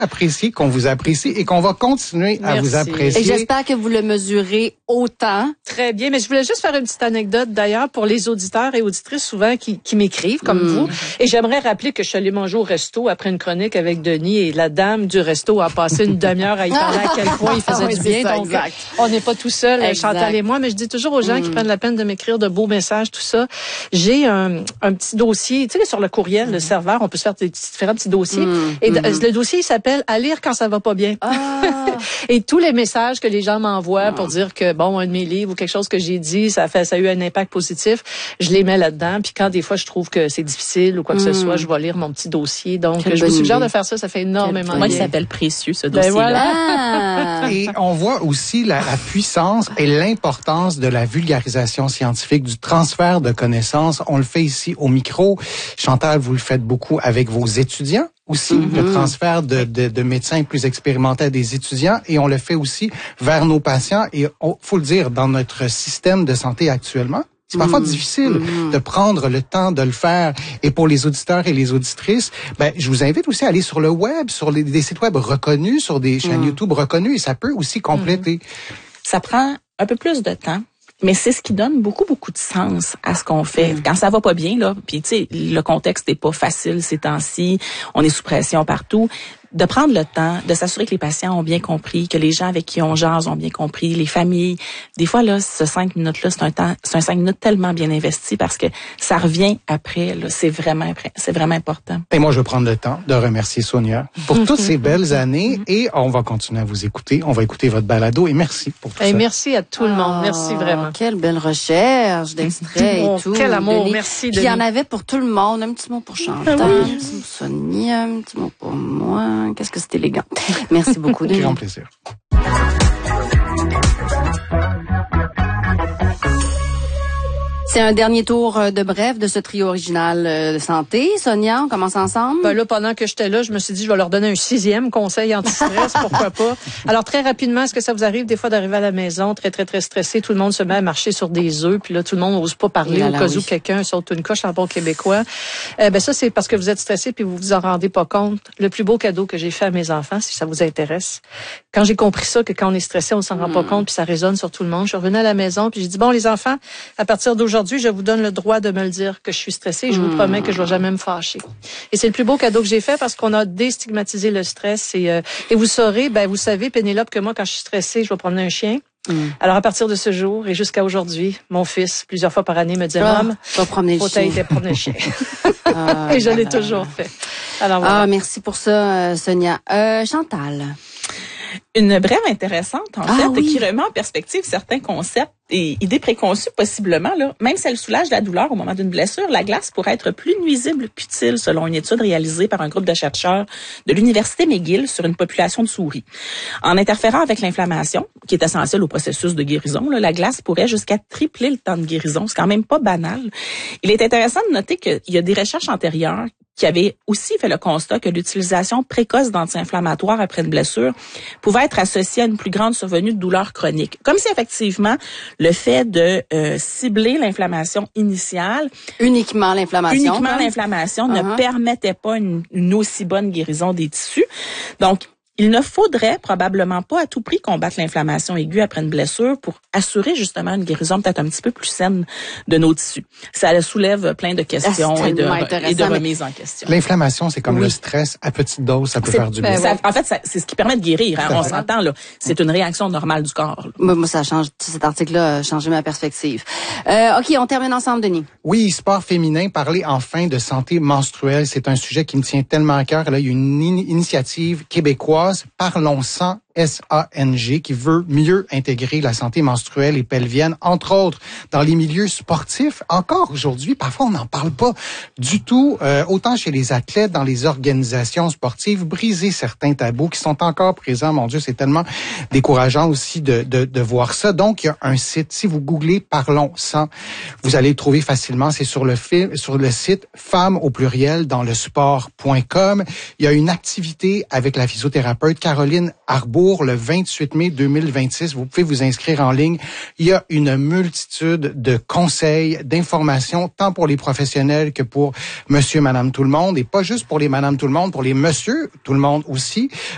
apprécié, qu'on vous apprécie et qu'on va continuer à vous apprécier. Et j'espère que vous le mesurez autant. Très bien. Mais je voulais juste faire une petite anecdote d'ailleurs pour les auditeurs et auditrices souvent qui m'écrivent comme vous. Et j'aimerais rappeler que je suis allée manger au resto après une chronique avec Denis et la dame du resto a passé une demi-heure à y parler à quel point il faisait du bien. Ça, donc, exact. on n'est pas tout seul, Chantal et moi. Mais je dis toujours aux gens qui prennent la peine de m'écrire de beaux messages, tout ça. J'ai un petit dossier. Tu sais, sur le courriel, le serveur, on peut se faire différents petits dossiers. Et le dossier, il s'appelle « À lire quand ça va pas bien ». Et tous les messages que les gens m'envoient pour dire que, bon, un de mes livres ou quelque chose que j'ai dit, ça a eu un impact positif, je les mets là-dedans. Puis quand des fois, je trouve que c'est difficile ou quoi que ce soit, je vais lire mon petit dossier. Donc, je vous suggère de faire ça. Ça fait énormément de bien. Moi, il s'appelle Précieux, ce dossier-là. Voilà. Et on voit aussi la puissance et l'importance de la vulgarisation scientifique, du transfert de connaissances. On le fait ici au micro. Chantal, vous le faites beaucoup avec vos étudiants aussi, le transfert de médecins plus expérimentés à des étudiants, et on le fait aussi vers nos patients. Et faut le dire, dans notre système de santé actuellement, c'est parfois difficile de prendre le temps de le faire. Et pour les auditeurs et les auditrices, je vous invite aussi à aller sur le web, sur des sites web reconnus, sur des chaînes YouTube reconnues, et ça peut aussi compléter. Ça prend un peu plus de temps. Mais c'est ce qui donne beaucoup de sens à ce qu'on fait. Quand ça va pas bien, là, puis tu sais, le contexte n'est pas facile ces temps-ci, on est sous pression partout. De prendre le temps, de s'assurer que les patients ont bien compris, que les gens avec qui on jase ont bien compris, les familles. Des fois, là, ce 5 minutes-là, c'est un 5 minutes tellement bien investi parce que ça revient après, là. C'est vraiment important. Et moi, je vais prendre le temps de remercier Sonia pour toutes ces belles années et on va continuer à vous écouter. On va écouter votre balado et merci pour tout ça. Merci à tout le monde. Merci vraiment. Quelle belle recherche d'extraits et tout. Quel amour. Denis. Merci, Denis. Puis il y en avait pour tout le monde. Un petit mot pour Chantal, un petit mot pour Sonia, un petit mot pour moi. Qu'est-ce que c'est élégant. Merci beaucoup, Denis. Grand plaisir. C'est un dernier tour de bref de ce trio original de santé. Sonia, on commence ensemble? Là, pendant que j'étais là, je me suis dit, je vais leur donner un 6e conseil anti-stress, pourquoi pas. Alors, très rapidement, est-ce que ça vous arrive des fois d'arriver à la maison très, très, très stressé? Tout le monde se met à marcher sur des œufs, puis là, tout le monde n'ose pas parler au cas où quelqu'un saute une coche en bon québécois. Ça, c'est parce que vous êtes stressé puis vous vous en rendez pas compte. Le plus beau cadeau que j'ai fait à mes enfants, si ça vous intéresse. Quand j'ai compris ça, que quand on est stressé, on s'en rend pas compte puis ça résonne sur tout le monde. Je suis revenue à la maison puis j'ai dit, bon, les enfants, à partir d'aujourd'hui, je vous donne le droit de me le dire que je suis stressée et je vous promets que je vais jamais me fâcher. Et c'est le plus beau cadeau que j'ai fait parce qu'on a déstigmatisé le stress et vous saurez, vous savez, Pénélope, que moi, quand je suis stressée, je vais promener un chien. Alors, à partir de ce jour et jusqu'à aujourd'hui, mon fils, plusieurs fois par année, me dit, Maman, faut promener le chien. Et je l'ai toujours fait. Alors, voilà. Merci pour ça, Sonia. Chantal. Une brève intéressante, en fait, qui remet en perspective certains concepts et idées préconçues, possiblement, là. Même si elle soulage la douleur au moment d'une blessure, la glace pourrait être plus nuisible qu'utile, selon une étude réalisée par un groupe de chercheurs de l'Université McGill sur une population de souris. En interférant avec l'inflammation, qui est essentielle au processus de guérison, là, la glace pourrait jusqu'à tripler le temps de guérison. C'est quand même pas banal. Il est intéressant de noter qu'il y a des recherches antérieures qui avaient aussi fait le constat que l'utilisation précoce d'anti-inflammatoires après une blessure pouvait être associée à une plus grande survenue de douleurs chroniques. Comme si effectivement, le fait de cibler l'inflammation initiale, uniquement l'inflammation ne permettait pas une aussi bonne guérison des tissus. Donc, il ne faudrait probablement pas à tout prix combattre l'inflammation aiguë après une blessure pour assurer justement une guérison peut-être un petit peu plus saine de nos tissus. Ça soulève plein de questions et de remises en question. L'inflammation, c'est comme le stress à petite dose, ça peut faire du bien. En fait, c'est ce qui permet de guérir. Hein, on s'entend là. C'est une réaction normale du corps. Moi, ça change. Cet article-là a changé ma perspective. OK, on termine ensemble, Denis. Oui, sport féminin, parler enfin de santé menstruelle, c'est un sujet qui me tient tellement à cœur. Là, il y a une initiative québécoise, Parlons sans SANG, qui veut mieux intégrer la santé menstruelle et pelvienne, entre autres dans les milieux sportifs. Encore aujourd'hui, parfois on n'en parle pas du tout, autant chez les athlètes, dans les organisations sportives, briser certains tabous qui sont encore présents. Mon Dieu, c'est tellement décourageant aussi de voir ça. Donc, il y a un site, si vous googlez Parlons sans, vous allez le trouver facilement. C'est sur le site femmes au pluriel dans le sport.com. Il y a une activité avec la physiothérapeute Caroline Arbour le 28 mai 2026. Vous pouvez vous inscrire en ligne. Il y a une multitude de conseils, d'informations, tant pour les professionnels que pour monsieur, madame, tout le monde. Et pas juste pour les madame, tout le monde, pour les monsieur, tout le monde aussi.